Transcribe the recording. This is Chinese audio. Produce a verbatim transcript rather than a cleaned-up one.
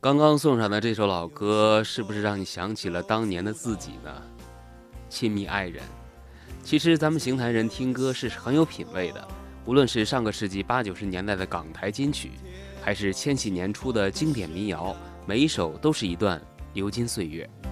刚刚送上的这首老歌，是不是让你想起了当年的自己呢？亲密爱人。其实咱们邢台人听歌是很有品味的，无论是上个世纪八九十年代的港台金曲，还是千禧年初的经典民谣，每一首都是一段流金岁月。